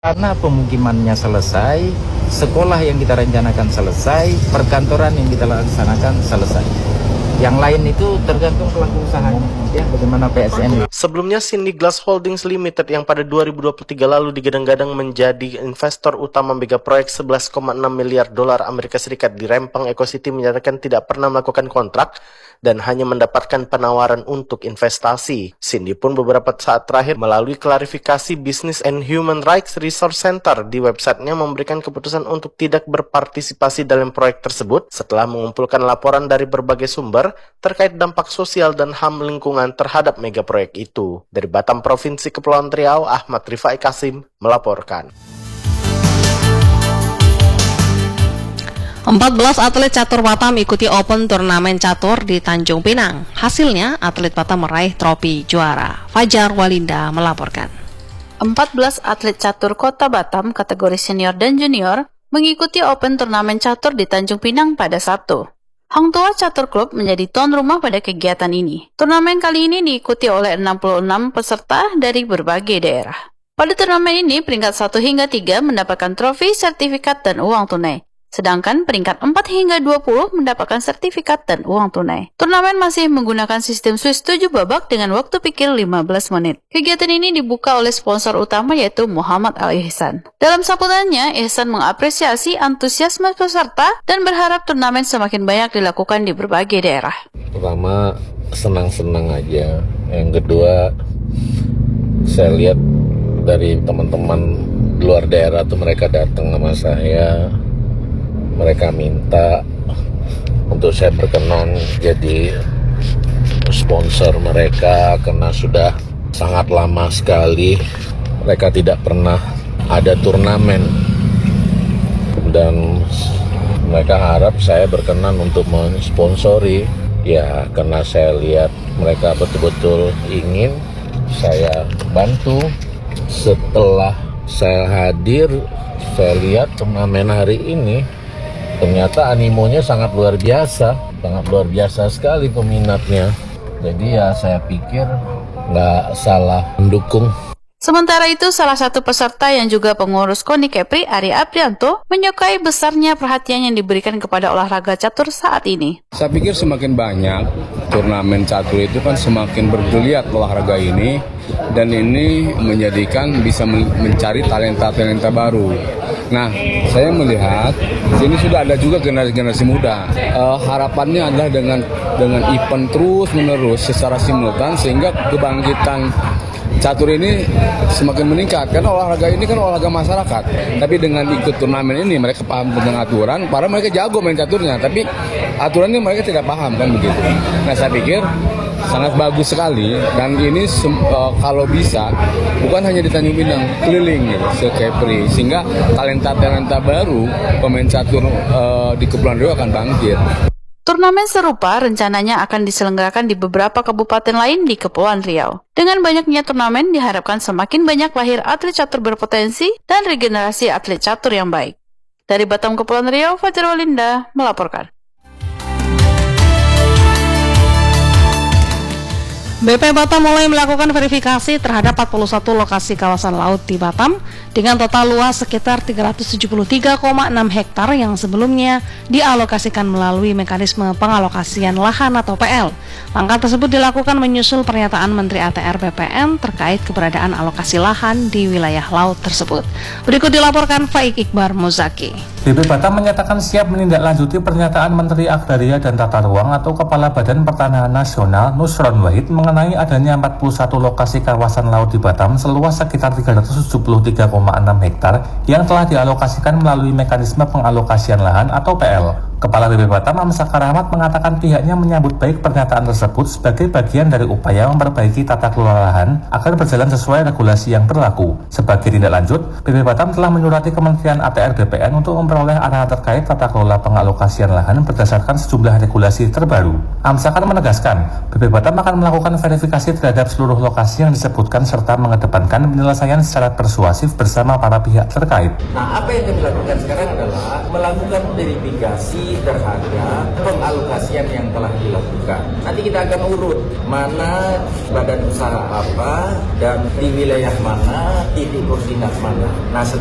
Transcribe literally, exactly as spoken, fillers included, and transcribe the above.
Karena pemukimannya selesai, sekolah yang kita rencanakan selesai, perkantoran yang kita laksanakan selesai. Yang lain itu tergantung pelaku usahanya, ya, bagaimana P S N. Sebelumnya, Cindy Glass Holdings Limited yang pada dua ribu dua puluh tiga lalu digadang-gadang menjadi investor utama megaproyek sebelas koma enam miliar dolar Amerika Serikat di Rempang Eco City menyatakan tidak pernah melakukan kontrak dan hanya mendapatkan penawaran untuk investasi. Cindy pun beberapa saat terakhir melalui klarifikasi Business and Human Rights Resource Center di websitenya memberikan keputusan untuk tidak berpartisipasi dalam proyek tersebut setelah mengumpulkan laporan dari berbagai sumber terkait dampak sosial dan H A M lingkungan terhadap megaproyek itu. Dari Batam, Provinsi Kepulauan Riau, Ahmad Rifai Kasim melaporkan. empat belas atlet catur Batam ikuti Open Turnamen Catur di Tanjung Pinang. Hasilnya, atlet Batam meraih trofi juara. Fajar Walinda melaporkan. empat belas atlet catur Kota Batam kategori senior dan junior mengikuti Open Turnamen Catur di Tanjung Pinang pada Sabtu. Hang Tuah Catur Club menjadi tuan rumah pada kegiatan ini. Turnamen kali ini diikuti oleh enam puluh enam peserta dari berbagai daerah. Pada turnamen ini, peringkat satu hingga tiga mendapatkan trofi, sertifikat, dan uang tunai. Sedangkan peringkat empat hingga dua puluh mendapatkan sertifikat dan uang tunai. Turnamen masih menggunakan sistem Swiss tujuh babak dengan waktu pikir lima belas menit. Kegiatan ini dibuka oleh sponsor utama yaitu Muhammad Al Ihsan. Dalam sambutannya, Ihsan mengapresiasi antusiasme peserta dan berharap turnamen semakin banyak dilakukan di berbagai daerah. Pertama, senang-senang aja. Yang kedua, saya lihat dari teman-teman luar daerah tuh mereka datang sama saya. Mereka minta untuk saya berkenan jadi sponsor mereka karena sudah sangat lama sekali mereka tidak pernah ada turnamen dan mereka harap saya berkenan untuk mensponsori ya, karena saya lihat mereka betul-betul ingin saya bantu. Setelah saya hadir, saya lihat turnamen hari ini ternyata animonya sangat luar biasa, sangat luar biasa sekali peminatnya. Jadi ya saya pikir nggak salah mendukung. Sementara itu, salah satu peserta yang juga pengurus KONI Kepri, Ari Aprianto, menyukai besarnya perhatian yang diberikan kepada olahraga catur saat ini. Saya pikir semakin banyak turnamen catur itu kan semakin bergeliat olahraga ini, dan ini menjadikan bisa mencari talenta-talenta baru. Nah, saya melihat di sini sudah ada juga generasi-generasi muda. Uh, harapannya adalah dengan dengan event terus-menerus secara simultan sehingga kebangkitan catur ini semakin meningkat. Karena olahraga ini kan olahraga masyarakat. Tapi dengan ikut turnamen ini mereka paham tentang aturan. Padahal mereka jago main caturnya, tapi aturannya mereka tidak paham kan begitu. Nah, saya pikir sangat bagus sekali, dan ini uh, kalau bisa bukan hanya di Tanjung Pinang, keliling gitu, se-Kepri, sehingga talenta-talenta baru pemain catur uh, di Kepulauan Riau akan bangkit. Turnamen serupa rencananya akan diselenggarakan di beberapa kabupaten lain di Kepulauan Riau. Dengan banyaknya turnamen diharapkan semakin banyak lahir atlet catur berpotensi dan regenerasi atlet catur yang baik. Dari Batam, Kepulauan Riau, Fajar Walinda melaporkan. B P Batam mulai melakukan verifikasi terhadap empat puluh satu lokasi kawasan laut di Batam dengan total luas sekitar tiga ratus tujuh puluh tiga koma enam hektar yang sebelumnya dialokasikan melalui mekanisme pengalokasian lahan atau P L. Langkah tersebut dilakukan menyusul pernyataan Menteri A T R B P N terkait keberadaan alokasi lahan di wilayah laut tersebut. Berikut dilaporkan Faik Iqbar Muzaki. B P Batam menyatakan siap menindaklanjuti pernyataan Menteri Agraria dan Tata Ruang atau Kepala Badan Pertanahan Nasional Nusron Wahid mengenai adanya empat puluh satu lokasi kawasan laut di Batam seluas sekitar tiga ratus tujuh puluh tiga koma enam hektar yang telah dialokasikan melalui mekanisme pengalokasian lahan atau P L. Kepala B P Batam Amsakar Ahmad mengatakan pihaknya menyambut baik pernyataan tersebut sebagai bagian dari upaya memperbaiki tata kelola lahan agar berjalan sesuai regulasi yang berlaku. Sebagai tindak lanjut, B P Batam telah menyurati Kementerian A T R B P N untuk memperoleh arahan terkait tata kelola pengalokasian lahan berdasarkan sejumlah regulasi terbaru. Amsakar menegaskan, B P Batam akan melakukan verifikasi terhadap seluruh lokasi yang disebutkan serta mengedepankan penyelesaian secara persuasif bersama para pihak terkait. Nah, apa yang kami lakukan sekarang adalah melakukan verifikasi terhadap pengalokasian yang telah dilakukan. Nanti kita akan urut mana badan usaha apa dan di wilayah mana, titik koordinat mana. Nah,